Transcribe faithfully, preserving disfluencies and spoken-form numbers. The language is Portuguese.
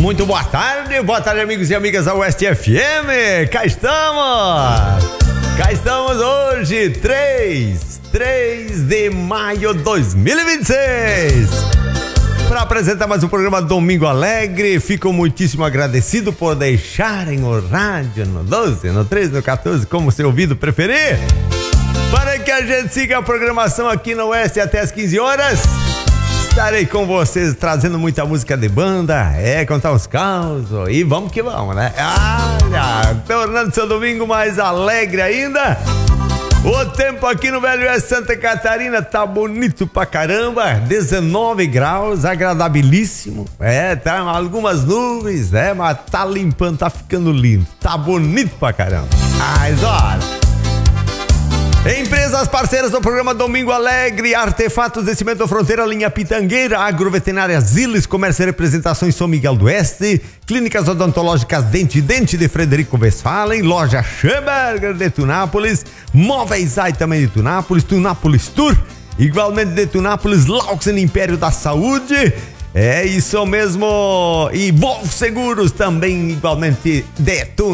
Muito boa tarde, boa tarde, amigos e amigas da Oeste F M. Cá estamos, cá estamos hoje, três de maio de dois mil e vinte e seis, para apresentar mais um programa Domingo Alegre. Fico muitíssimo agradecido por deixarem o rádio no doze, no treze, no quatorze, como seu ouvido preferir, para que a gente siga a programação aqui no Oeste até as quinze horas. Estarei com vocês trazendo muita música de banda, é, contar uns causos e vamos que vamos, né? Olha, tornando seu domingo mais alegre ainda. O tempo aqui no Velho Oeste Santa Catarina tá bonito pra caramba, dezenove graus, agradabilíssimo, é, tá algumas nuvens, né, mas tá limpando, tá ficando lindo, tá bonito pra caramba. Mas olha, empresas parceiras do programa Domingo Alegre: Artefatos de Cimento Fronteira, Linha Pitangueira, Agroveterinária Ziles, Comércio e Representações São Miguel do Oeste, Clínicas Odontológicas Dente Dente de Frederico Westphalen, Loja Schemberger de Tunápolis, Móveis Ai também de Tunápolis, Tunápolis Tour, igualmente de Tunápolis, Lauxen Império da Saúde, é isso mesmo, e Wolf Seguros também igualmente de Tunápolis.